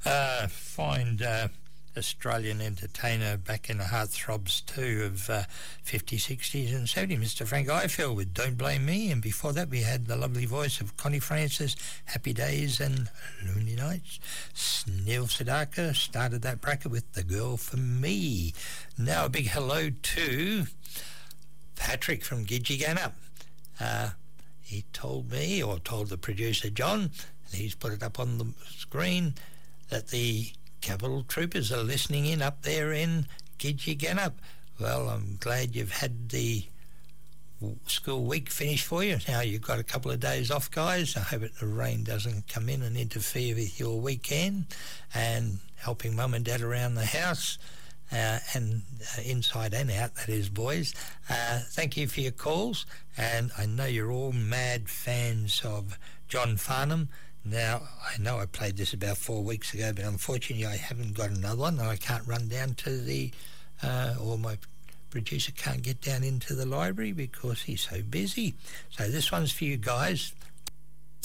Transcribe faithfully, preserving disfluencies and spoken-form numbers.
Uh, find uh, Australian entertainer back in the heartthrobs too of uh, fifties, sixties and seventies, Mister Frank Ifield with Don't Blame Me, and before that we had the lovely voice of Connie Francis, Happy Days and Lonely Nights. Neil Sedaka started that bracket with The Girl for Me. Now a big hello to Patrick from Gidgee Ganup. Uh, he told me, or told the producer John, and he's put it up on the screen, that the Capital Troopers are listening in up there in Gidgee Ganup. Well, I'm glad you've had the school week finished for you. Now you've got a couple of days off, guys. I hope that the rain doesn't come in and interfere with your weekend, and helping mum and dad around the house, uh, and uh, inside and out, that is, boys. Uh, thank you for your calls, and I know you're all mad fans of John Farnham. Now, I know I played this about four weeks ago, but unfortunately I haven't got another one, and I can't run down to the, uh, or my producer can't get down into the library because he's so busy. So this one's for you guys.